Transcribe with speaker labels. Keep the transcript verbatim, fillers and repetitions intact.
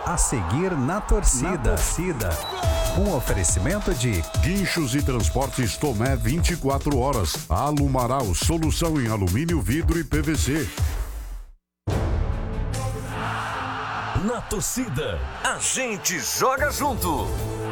Speaker 1: A seguir na torcida. Na torcida. Um oferecimento de
Speaker 2: Guinchos e Transportes Tomé vinte e quatro horas. Alumaral, solução em alumínio, vidro e P V C.
Speaker 3: Na torcida, a gente joga junto.